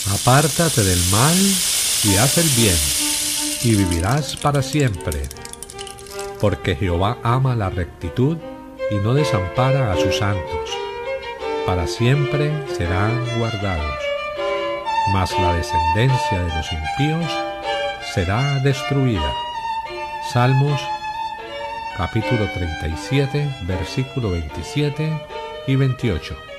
Apártate del mal y haz el bien, y vivirás para siempre. Porque Jehová ama la rectitud y no desampara a sus santos. Para siempre serán guardados. Mas la descendencia de los impíos será destruida. Salmos capítulo 37, versículo 27 y 28.